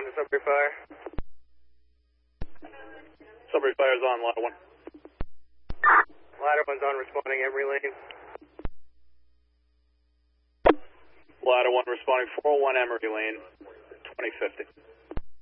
to Sudbury Fire. Sudbury Fire's on, ladder 1. Ladder 1's on, responding Emery Lane. Ladder 1 responding 401 Emery Lane, 2050.